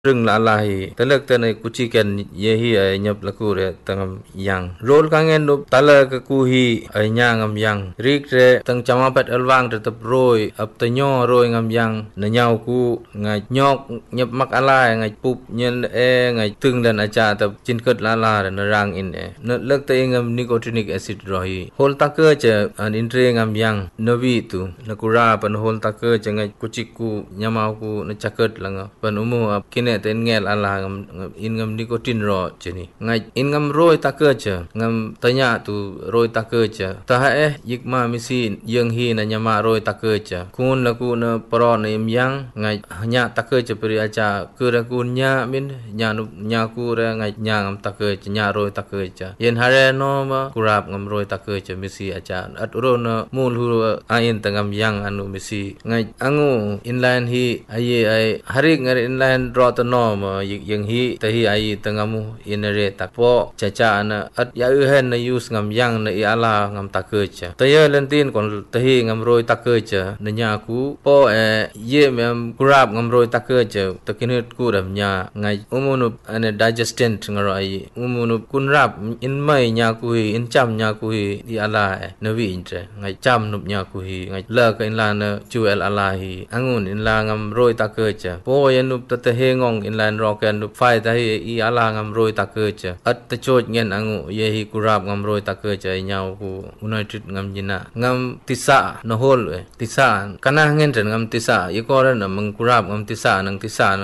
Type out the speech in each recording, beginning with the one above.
rừng là lai talak tan ai kuchikan yehi ai nyap laku re tangam yang rol kangen nup tala ka kuhi ai nyangam yang rik re tang chamapat alwang re tap roi ap tanyo roi ngam yang na nyau ku ngai nyok nyap mak alai ngai pup nyen ngai tung dan acha tap chinkat la na rang in na lak ta ngam nicotinic acid rohi hol takka che an intre ngam yang novi tu na kura pan hol takka che ngai kuchiku nyamau ku na chakat langa pan umu ap ten ngel ala in ngam nikotin ro chini ngai in ngam roi takka cha ngam tanya tu roi takka cha ta yikma misi yang hi na nyama roi takka cha kun la ku na pro na yang ngai nya takka cha pri acha ku ra kun nya min nya ku ra ngai nya ngam takka cha nya roi takka cha yen hare no ma kurap ngam roi takka cha misi acha at ro na mul hu ain tangam yang anu misi ngai angu inline hi ai harik ngari inline ro no ma yang hi tahi ai tangamu inere takpo chacha na at ya hen na use ngam yang na ala ngam takka cha taya lentin kon tahi ngam roi takka cha na nya ku po ye mem grab ngam roi takka cha takinut ku ram nya ngai umunu ane digestant ngaro ai umunu kunrap in mai nya ku hi in cham nya ku hi di ala nawi intre ngai cham nup nya ku hi ngai la ka in la na chu el ala hi angun in la ngam roi takka cha po ye nup ta he ngong in lan rock and fai ta hi ala ngam roi takka cha at ta choj ngen angu ye hi kurap ngam roi takka cha nyau ku united ngam jina ngam tisa no hol tisa kana ngen ren ngam tisa ye ko ran mang kurap ngam tisa nang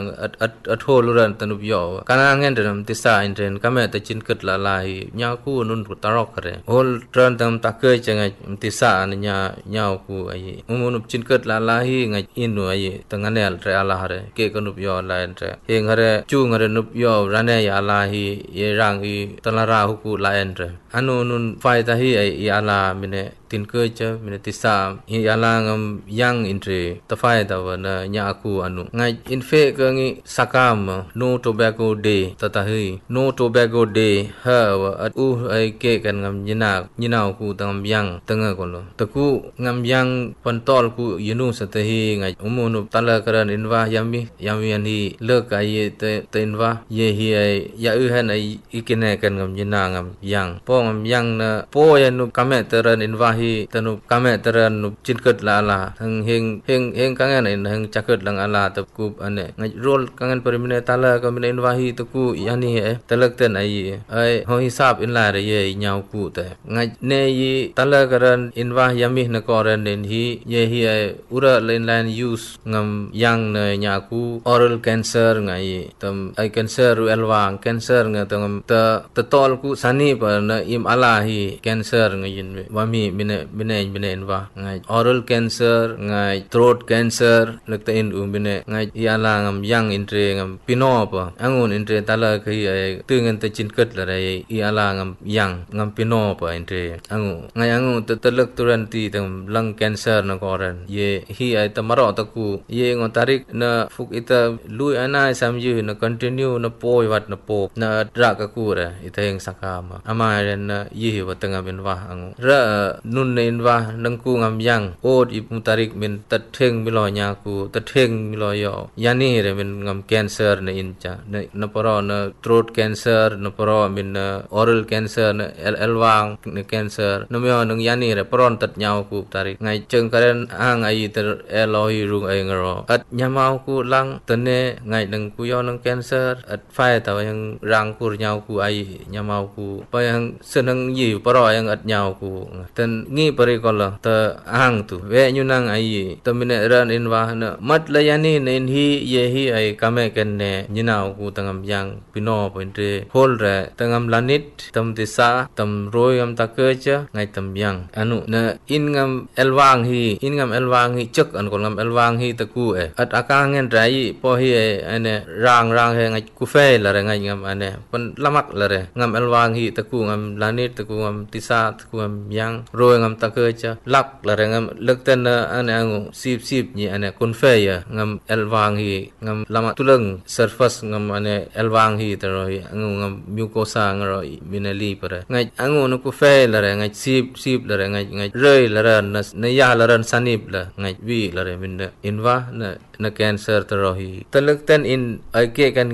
at hol ran tanup yo kana ngen ren tisa in ren kame ta chin kat la lai nyau ku nun tarok re hol tran tam takka cha ngai tisa nya nyau ku ai umunup chin kat la lai ngai inu ai tanganel re ala re ke kanup yo la entre heng hare chu ngare nup yo rane ya la hi ye rang hi talara huku la entre anu nun fai ta hi ai ya la mine tin ke cha mine tisa hi ya la ngam yang entre ta fai ta wa na nya ku anu ngai in fe ke ngi sakam no tobacco day ta ta hi no tobacco day ha wa at u ai ke kan ngam nyina ku tangam yang tanga ko lo ta ku ngam yang pantol ku yinu sa ta hi ngai umunu tala karan inwa yami an hi lek ai te inwa ye hi ai ya hen ai ikine kan ngam nyina ngam yang po ngam yang na po ya nu kame teran inwa hi tanu kame teran nu chinkat la heng kangen heng chakat lang ala tap ku ane ngai rol kangen permine tala ka mine inwa hi tu ku yani talak ten ai ho hisab in la re ye nyau ku te ngai ne yi tala karan inwa yami na koran den hi ye hi ai ura line use ngam yang na nya ku oral cancer ngai tam ai cancer elwang cancer nga tam ta tol ku sani pa na im ala hi cancer ngai wami bine wa ngai oral cancer ngai throat cancer lakta in bine ngai ala ngam yang intre ngam pino pa angun intre tala kai ai tungan ta chinkat la rai ala ngam yang ngam pino pa intre angu talak turanti tam lung cancer na koran ye hi ai tamaro taku ye ngon tarik na fuk ita lui ana samju na continue na poi wat na pop na dra ka kura ita yang sakama ama ren na yi wa tanga bin wa angu ra nun nen wa nang ku ngam yang od ip mutarik min tatheng milo nya ku tatheng milo yo yani re min ngam cancer na incha na poro na throat cancer na poro min oral cancer na elwang na cancer na myo nang yani re poron tat nyau ku tarik ngai cheng karen ang ai ter eloi rung ai ngaro at nyamau ku lang tene ngai nang ku yo nang cancer at fai ta yang rang kur nyau ku ai nyamau ku pa yang senang yi paro yang at nyau ku ten ngi pare kola ta ang tu ve nyu nang ai ta mine ran in wa na mat la yani nen hi ye hi ai kame ken ne nyinau ku tangam yang pino pointe hol re tangam lanit tam tisa tam roi am takecha ngai tam yang anu na in ngam elwang hi chak an ko ngam elwang hi ta ku at akang ngen rai po hi ane rang he ngai ku fe la re ngai ngam ane pan lamak la re ngam elwang hi ta ku ngam lanit ta ku ngam tisa ta ku ngam yang roi ngam takecha lak la re ngam lekten ane angu sip ni ane kun fe ya ngam elwang hi ngam lama tulung surface ngam ane elwang hi ta roi angu ngam mucosa ngaroi minali pare ngai angu no ku fe la re ngai sip la re ngai roi la re na ya la ran sanip la ngai wi la re min inwa na cancer ta rohi talak ten in ai ke kan